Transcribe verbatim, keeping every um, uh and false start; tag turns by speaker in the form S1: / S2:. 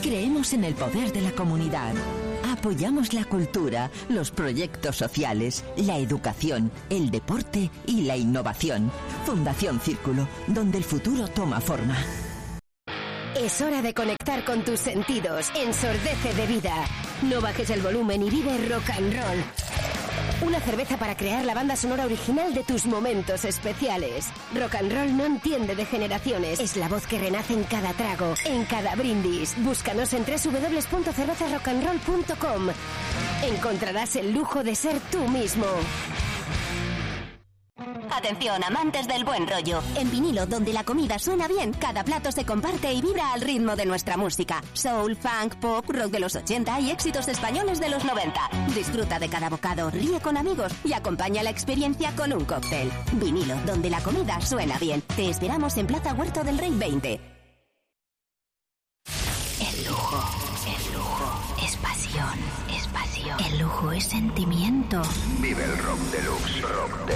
S1: Creemos en el poder de la comunidad. Apoyamos la cultura, los proyectos sociales, la educación, el deporte y la innovación. Fundación Círculo, donde el futuro toma forma.
S2: Es hora de conectar con tus sentidos. Ensordece de vida. No bajes el volumen y vive rock and roll. Una cerveza para crear la banda sonora original de tus momentos especiales. Rock and roll no entiende de generaciones. Es la voz que renace en cada trago, en cada brindis. Búscanos en doble u doble u doble u punto cerveza rock and roll punto com. Encontrarás el lujo de ser tú mismo.
S3: Atención, amantes del buen rollo. En vinilo, donde la comida suena bien, cada plato se comparte y vibra al ritmo de nuestra música. Soul, funk, pop, rock de los ochenta y éxitos españoles de los noventa. Disfruta de cada bocado, ríe con amigos y acompaña la experiencia con un cóctel. Vinilo, donde la comida suena bien. Te esperamos en Plaza Huerto del Rey veinte.
S4: El lujo, el lujo es pasión, es pasión. El lujo es sentimiento.
S5: Vive el rock deluxe, rock deluxe.